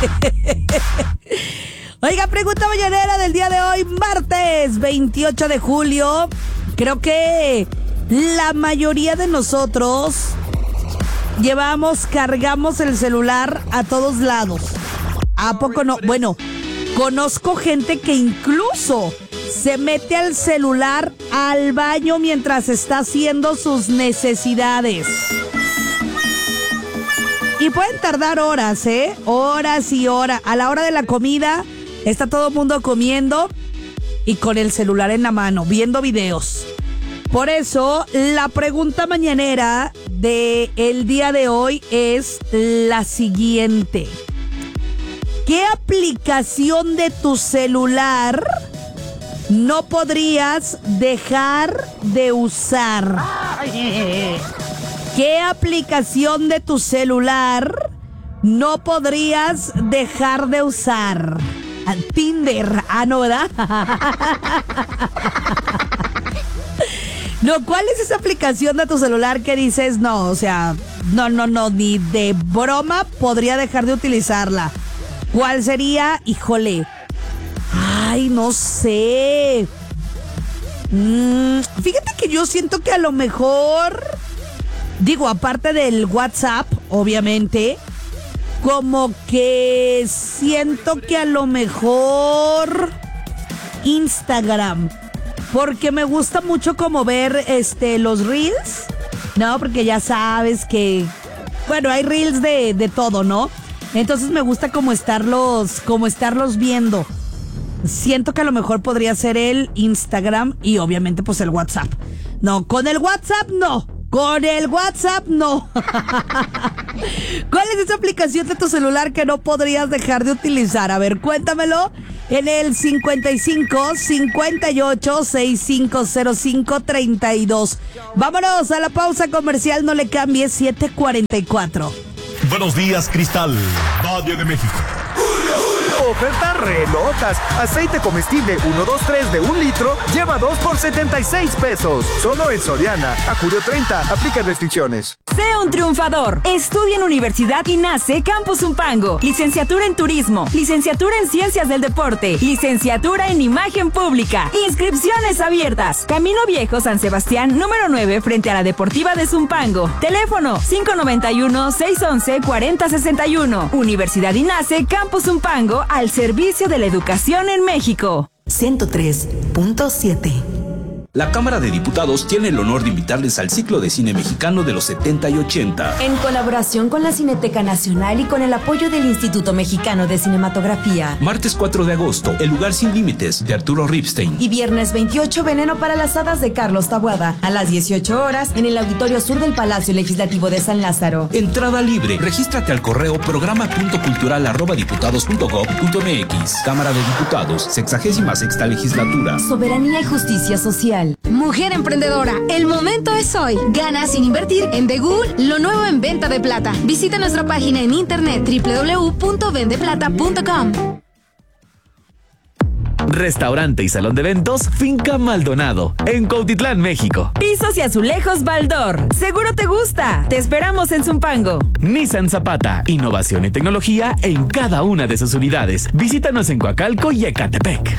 Oiga, pregunta mañanera del día de hoy, martes 28 de julio. Creo que la mayoría de nosotros cargamos el celular a todos lados. ¿A poco no? Bueno, conozco gente que incluso se mete al celular al baño mientras está haciendo sus necesidades. Y pueden tardar horas, horas y horas. A la hora de la comida, está todo el mundo comiendo y con el celular en la mano, viendo videos. Por eso, la pregunta mañanera del día de hoy es la siguiente. ¿Qué aplicación de tu celular no podrías dejar de usar? ¿Qué aplicación de tu celular no podrías dejar de usar? Tinder. ¿No, verdad? No, ¿cuál es esa aplicación de tu celular que dices, no, o sea, no, ni de broma podría dejar de utilizarla? ¿Cuál sería? Híjole. Ay, no sé. Fíjate que yo siento que a lo mejor, digo, aparte del WhatsApp, obviamente, como que siento que a lo mejor Instagram, porque me gusta mucho como ver los reels, ¿no? Porque ya sabes que, bueno, hay reels de todo, ¿no? Entonces me gusta como estarlos viendo. Siento que a lo mejor podría ser el Instagram y obviamente pues el WhatsApp. No, con el WhatsApp no. Con el WhatsApp no. ¿Cuál es esa aplicación de tu celular que no podrías dejar de utilizar? A ver, cuéntamelo en el 55 58 6505 32. Vámonos a la pausa comercial, no le cambies, 7:44. Buenos días, Cristal, Valle de México. Ofertas re locas. Aceite comestible 123 de 1 litro, lleva 2 por 76 pesos. Solo en Soriana. A julio 30, aplica restricciones. Sé un triunfador. Estudia en Universidad INASE Campus Zumpango. Licenciatura en Turismo. Licenciatura en Ciencias del Deporte. Licenciatura en Imagen Pública. Inscripciones abiertas. Camino Viejo San Sebastián, número 9, frente a la Deportiva de Zumpango. Teléfono 591-611-4061. Universidad INASE Campus Zumpango, al servicio de la educación en México. 103.7. La Cámara de Diputados tiene el honor de invitarles al ciclo de cine mexicano de los 70 y 80. En colaboración con la Cineteca Nacional y con el apoyo del Instituto Mexicano de Cinematografía. Martes 4 de agosto, El lugar sin límites, de Arturo Ripstein. Y viernes 28, Veneno para las hadas, de Carlos Taboada. A las 18 horas, en el Auditorio Sur del Palacio Legislativo de San Lázaro. Entrada libre. Regístrate al correo programa.cultural@diputados.gov.mx. Cámara de Diputados, 66ª Legislatura. Soberanía y justicia social. Mujer emprendedora, el momento es hoy. Gana sin invertir en Begul, lo nuevo en venta de plata. Visita nuestra página en internet www.vendeplata.com. Restaurante y salón de eventos Finca Maldonado, en Cuautitlán, México. Pisos y azulejos Baldor. Seguro te gusta. Te esperamos en Zumpango. Nissan Zapata, innovación y tecnología en cada una de sus unidades. Visítanos en Coacalco y Ecatepec.